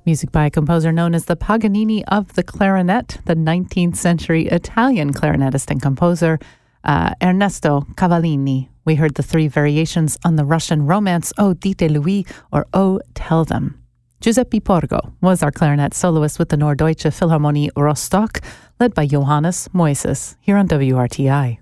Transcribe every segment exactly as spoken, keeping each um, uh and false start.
Music by a composer known as the Paganini of the clarinet, the nineteenth century Italian clarinetist and composer uh, Ernesto Cavallini. We heard the three variations on the Russian romance O Dite Lui, or O Tell Them. Giuseppe Porgo was our clarinet soloist with the Norddeutsche Philharmonie Rostock, led by Johannes Moises, here on W R T I.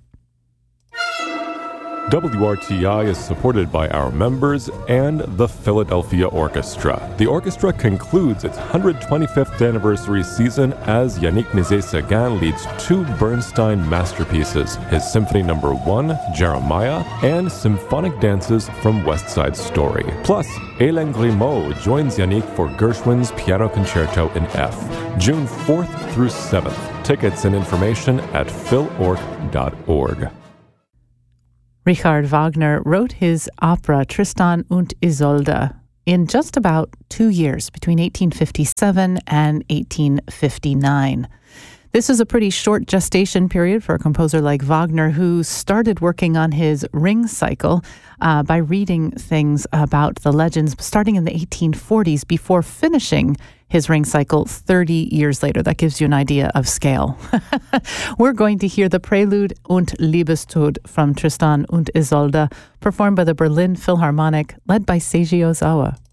W R T I is supported by our members and the Philadelphia Orchestra. The orchestra concludes its one hundred twenty-fifth anniversary season as Yannick Nézet-Séguin leads two Bernstein masterpieces, his Symphony Number one, Jeremiah, and symphonic dances from West Side Story. Plus, Hélène Grimaud joins Yannick for Gershwin's Piano Concerto in F, June fourth through seventh. Tickets and information at phil org dot org. Richard Wagner wrote his opera Tristan und Isolde in just about two years, between eighteen fifty-seven and eighteen fifty-nine. This is a pretty short gestation period for a composer like Wagner, who started working on his Ring cycle uh, by reading things about the legends starting in the eighteen forties before finishing his Ring cycle thirty years later. That gives you an idea of scale. We're going to hear the Prelude und Liebestod from Tristan und Isolde, performed by the Berlin Philharmonic, led by Seiji Ozawa.